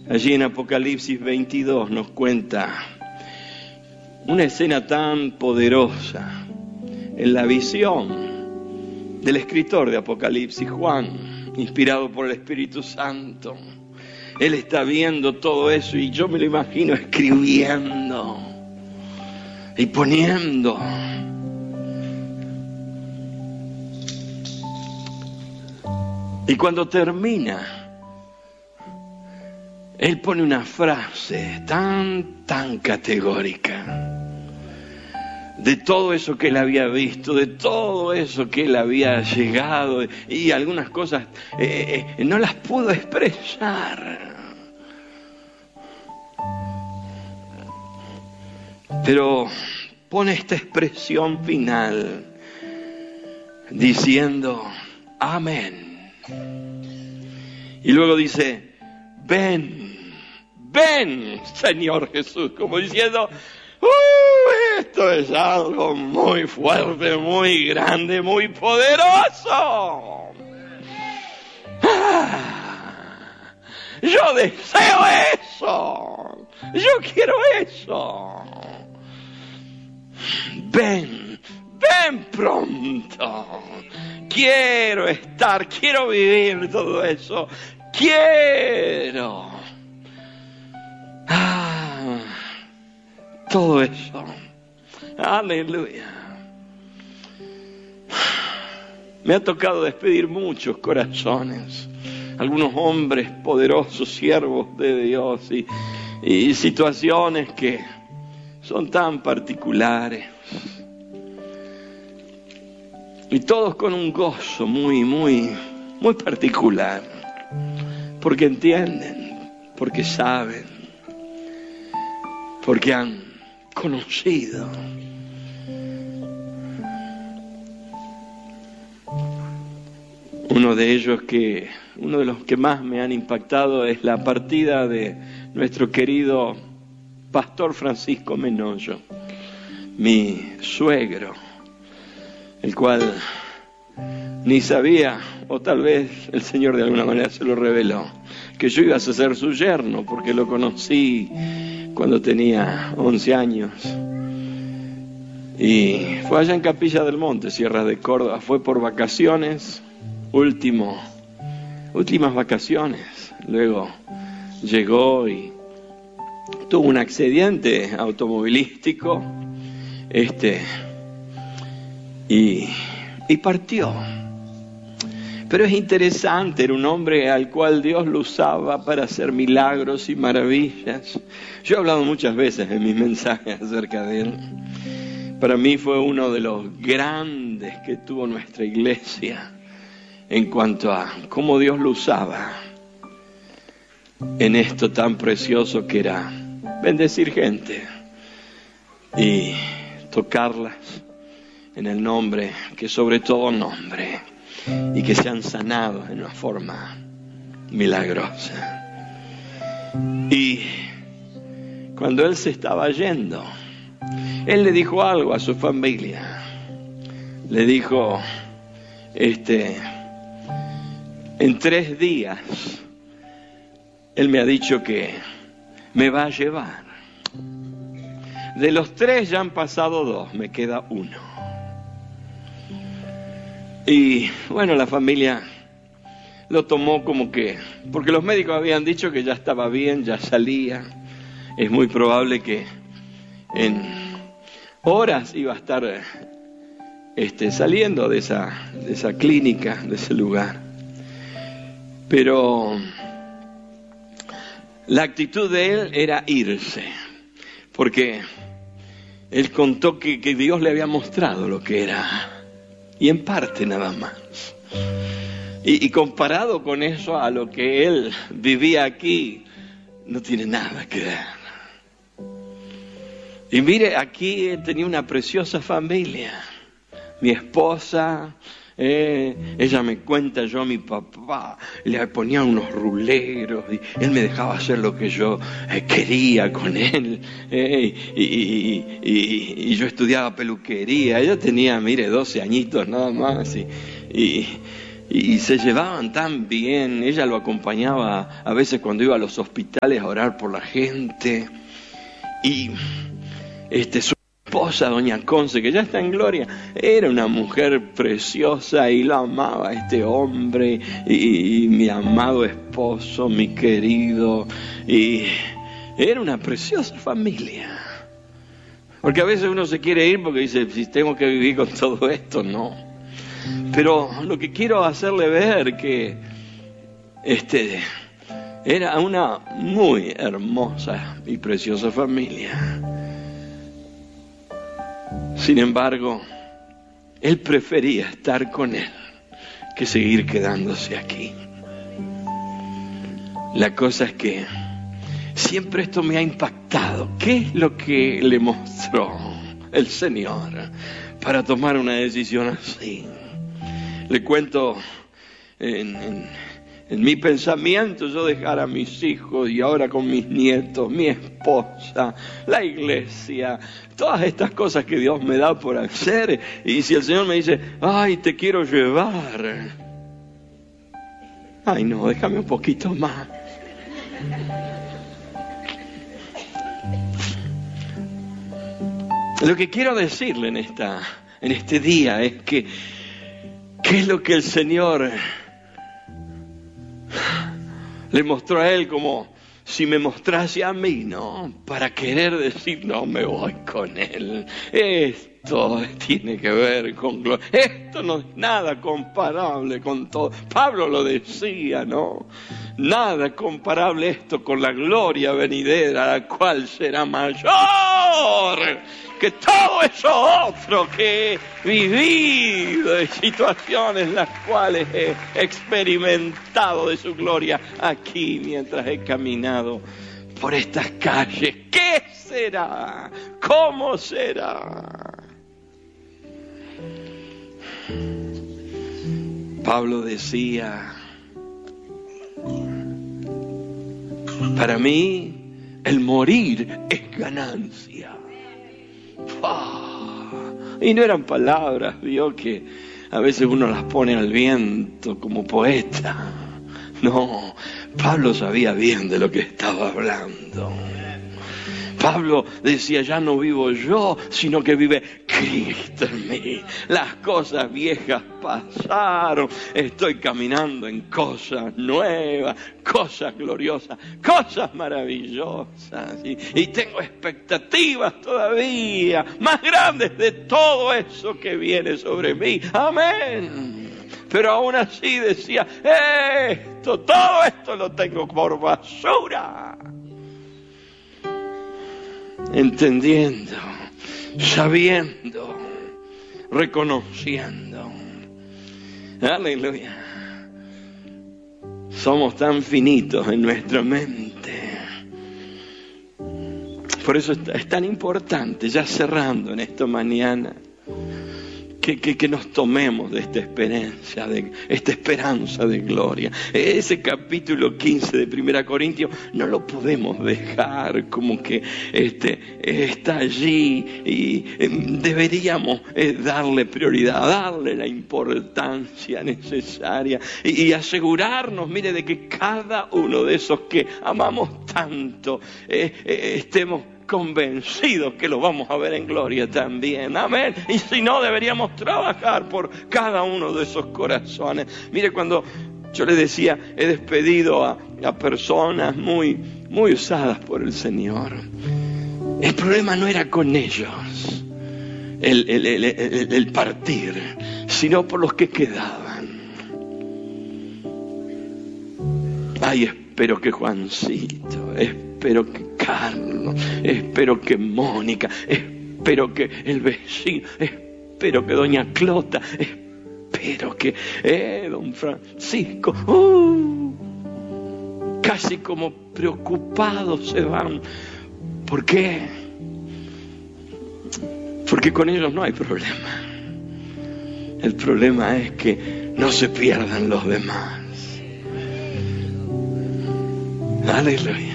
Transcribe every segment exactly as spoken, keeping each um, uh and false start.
Allí en Apocalipsis veintidós nos cuenta una escena tan poderosa en la visión del escritor de Apocalipsis, Juan, inspirado por el Espíritu Santo. Él está viendo todo eso y yo me lo imagino escribiendo y poniendo. Y cuando termina, él pone una frase tan, tan categórica de todo eso que él había visto, de todo eso que él había llegado, y algunas cosas eh, eh, no las pudo expresar. Pero pone esta expresión final diciendo amén. Y luego dice, ven, ven, Señor Jesús, como diciendo, Uh, esto es algo muy fuerte, muy grande, muy poderoso. Ah, yo deseo eso. Yo quiero eso. Ven, ven pronto. Quiero estar, quiero vivir todo eso. Quiero. Ah. Todo eso. Aleluya. Me ha tocado despedir muchos corazones. Algunos hombres poderosos, siervos de Dios. Y, y situaciones que son tan particulares. Y todos con un gozo muy, muy, muy particular. Porque entienden. Porque saben. Porque han conocido. Uno de ellos que, uno de los que más me han impactado es la partida de nuestro querido pastor Francisco Menollo, mi suegro, el cual ni sabía, o tal vez el Señor de alguna manera se lo reveló, que yo iba a ser su yerno, porque lo conocí cuando tenía once años. Y fue allá en Capilla del Monte, Sierra de Córdoba. Fue por vacaciones, último, últimas vacaciones. Luego llegó y tuvo un accidente automovilístico, este, y, y partió. Pero es interesante, era un hombre al cual Dios lo usaba para hacer milagros y maravillas. Yo he hablado muchas veces en mis mensajes acerca de él. Para mí fue uno de los grandes que tuvo nuestra iglesia en cuanto a cómo Dios lo usaba en esto tan precioso que era bendecir gente y tocarlas en el nombre que sobre todo nombre, y que sean sanados en una forma milagrosa. Y cuando él se estaba yendo, él le dijo algo a su familia. Le dijo, este, en tres días, él me ha dicho que me va a llevar. De los tres ya han pasado dos, me queda uno. Y bueno, la familia lo tomó como que, porque los médicos habían dicho que ya estaba bien, ya salía. Es muy probable que en horas iba a estar este, saliendo de esa, de esa clínica, de ese lugar. Pero la actitud de él era irse, porque él contó que, que Dios le había mostrado lo que era. Y en parte nada más. Y, y comparado con eso a lo que él vivía aquí, no tiene nada que ver. Y mire, aquí él tenía una preciosa familia. Mi esposa, eh, ella me cuenta, yo a mi papá le ponía unos ruleros y él me dejaba hacer lo que yo eh, quería con él. Eh, y, y, y, y yo estudiaba peluquería. Ella tenía, mire, doce añitos nada más. Y, y, y se llevaban tan bien. Ella lo acompañaba a veces cuando iba a los hospitales a orar por la gente. Y este, su esposa, doña Conce, que ya está en gloria, era una mujer preciosa y la amaba a este hombre, y, y mi amado esposo, mi querido, y era una preciosa familia. Porque a veces uno se quiere ir porque dice, si tengo que vivir con todo esto, no. Pero lo que quiero hacerle ver que este era una muy hermosa y preciosa familia. Sin embargo, él prefería estar con él que seguir quedándose aquí. La cosa es que siempre esto me ha impactado. ¿Qué es lo que le mostró el Señor para tomar una decisión así? Le cuento, en, en, en mi pensamiento, yo dejar a mis hijos y ahora con mis nietos, mi esposa, la iglesia, todas estas cosas que Dios me da por hacer. Y si el Señor me dice, ay, te quiero llevar, ay no, déjame un poquito más. Lo que quiero decirle en esta, en este día es que ¿qué es lo que el Señor le mostró a él como si me mostrase a mí, ¿no? Para querer decir, no, me voy con él. Esto tiene que ver con gloria. Esto no es nada comparable con todo. Pablo lo decía, ¿no? Nada comparable esto con la gloria venidera, la cual será mayor que todo eso otro que he vivido, de situaciones las cuales he experimentado de su gloria aquí mientras he caminado por estas calles. ¿Qué será? ¿Cómo será? Pablo decía, para mí el morir es ganancia. Oh, y no eran palabras, vio, que a veces uno las pone al viento como poeta. No, Pablo sabía bien de lo que estaba hablando. Pablo decía, ya no vivo yo, sino que vive Cristo en mí. Las cosas viejas pasaron, estoy caminando en cosas nuevas, cosas gloriosas, cosas maravillosas. Y, y tengo expectativas todavía más grandes de todo eso que viene sobre mí. Amén. Pero aún así decía, esto, todo esto lo tengo por basura. Entendiendo, sabiendo, reconociendo. Aleluya. Somos tan finitos en nuestra mente. Por eso es tan importante, ya cerrando en esta mañana, Que, que, que nos tomemos de esta experiencia, de esta esperanza de gloria. Ese capítulo quince de Primera Corintios no lo podemos dejar como que este, está allí, y eh, deberíamos eh, darle prioridad, darle la importancia necesaria y, y asegurarnos, mire, de que cada uno de esos que amamos tanto eh, eh, estemos convencidos que lo vamos a ver en gloria también. Amén. Y si no, deberíamos trabajar por cada uno de esos corazones. Mire, cuando yo le decía, he despedido a, a personas muy, muy usadas por el Señor, el problema no era con ellos el, el, el, el, el partir, sino por los que quedaban. Ay, espero que Juancito, espero que Carlos, espero que Mónica, espero que el vecino, espero que doña Clota, espero que eh, don Francisco, uh, casi como preocupados se van. ¿Por qué? Porque con ellos no hay problema. El problema es que no se pierdan los demás. Aleluya.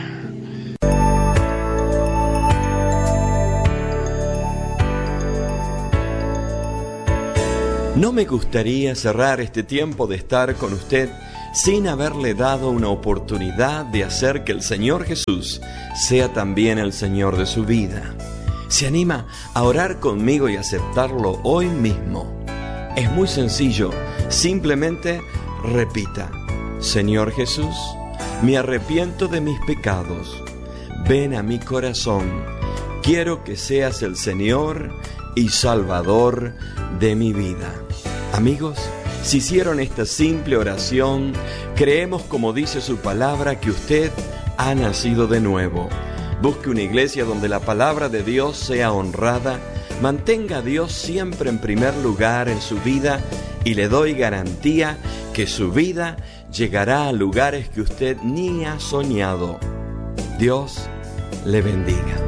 No me gustaría cerrar este tiempo de estar con usted sin haberle dado una oportunidad de hacer que el Señor Jesús sea también el Señor de su vida. ¿Se anima a orar conmigo y aceptarlo hoy mismo? Es muy sencillo, simplemente repita: Señor Jesús, me arrepiento de mis pecados, ven a mi corazón, quiero que seas el Señor y Salvador de mi vida. Amigos, si hicieron esta simple oración, creemos, como dice su palabra, que usted ha nacido de nuevo. Busque una iglesia donde la palabra de Dios sea honrada, mantenga a Dios siempre en primer lugar en su vida y le doy garantía que su vida llegará a lugares que usted ni ha soñado. Dios le bendiga.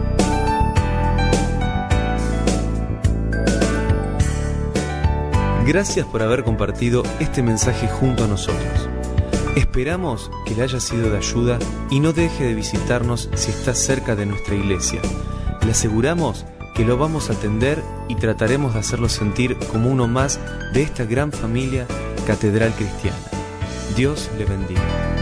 Gracias por haber compartido este mensaje junto a nosotros. Esperamos que le haya sido de ayuda y no deje de visitarnos si está cerca de nuestra iglesia. Le aseguramos que lo vamos a atender y trataremos de hacerlo sentir como uno más de esta gran familia Catedral Cristiana. Dios le bendiga.